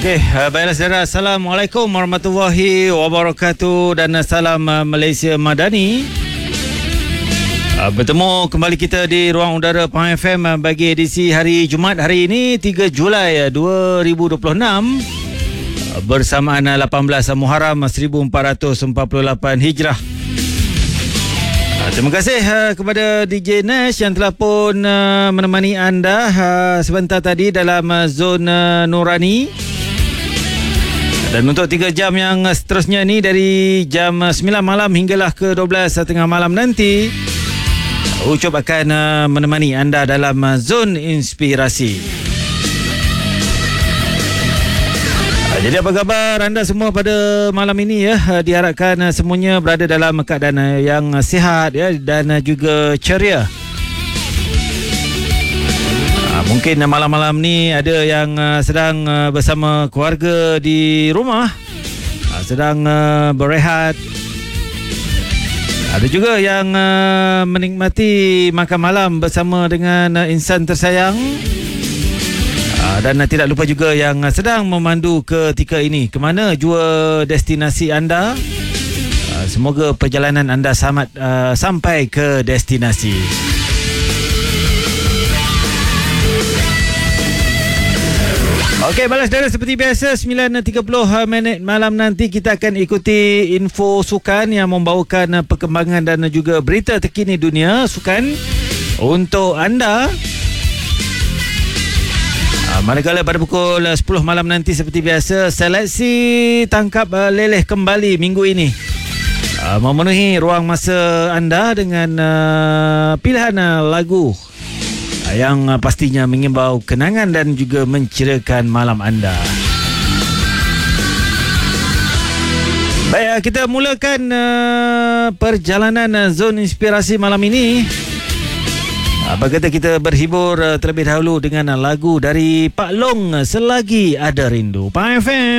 Okey, baiklah saudara. Assalamualaikum warahmatullahi wabarakatuh dan salam Malaysia Madani. Bertemu kembali kita di ruang udara Pahang FM bagi edisi hari Jumaat hari ini 3 Julai 2026 bersamaan 18 Muharram 1448 Hijrah. Terima kasih kepada DJ Nash yang telah pun menemani anda sebentar tadi dalam zona Nurani. Dan untuk 3 jam yang seterusnya ni dari jam 9 malam hinggalah ke 12 tengah malam nanti, Ucup akan menemani anda dalam zon inspirasi. Jadi apa khabar anda semua pada malam ini ya? Diharapkan semuanya berada dalam keadaan yang sihat ya dan juga ceria. Mungkin malam-malam ni ada yang sedang bersama keluarga di rumah, sedang berehat. Ada juga yang menikmati makan malam bersama dengan insan tersayang. Dan tidak lupa juga yang sedang memandu ketika ini ke mana jua destinasi anda. Semoga perjalanan anda sampai ke destinasi. Okey, balas saudara, seperti biasa 9.30 minit malam nanti kita akan ikuti info sukan yang membawakan perkembangan dan juga berita terkini dunia sukan untuk anda. Manakala pada pukul 10 malam nanti seperti biasa seleksi tangkap leleh kembali minggu ini memenuhi ruang masa anda dengan pilihan lagu yang pastinya mengimbau kenangan dan juga menceriakan malam anda. Baik, kita mulakan perjalanan zon inspirasi malam ini. Apa kata kita berhibur terlebih dahulu dengan lagu dari Pak Long, Selagi Ada Rindu. Pahang FM.